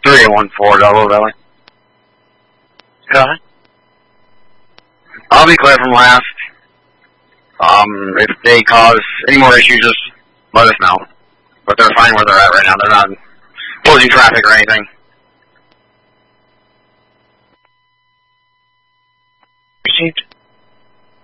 3814 Double Valley. Go ahead. I'll be clear from last. If they cause any more issues, just let us know. But they're fine where they're at right now. They're not closing traffic or anything. Received.